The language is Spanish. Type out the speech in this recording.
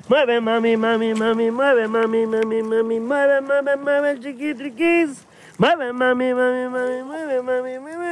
Mueve, mami, mami, mami, mueve, mami, mami, mami, mueve, mueve, mueve, chiqui, triquis. Mueve, mami, mami, mami, mueve, mami, mueve.